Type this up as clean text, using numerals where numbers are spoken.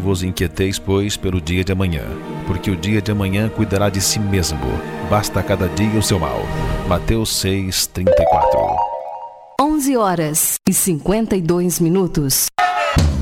vos inquieteis, pois, pelo dia de amanhã, porque o dia de amanhã cuidará de si mesmo. Basta a cada dia o seu mal. Mateus 6:34. 11h52.